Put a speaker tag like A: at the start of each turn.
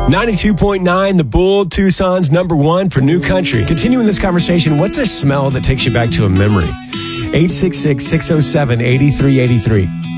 A: 92.9, The Bull, Tucson's number one for new country. Continuing this conversation, what's a smell that takes you back to a memory? 866-607-8383.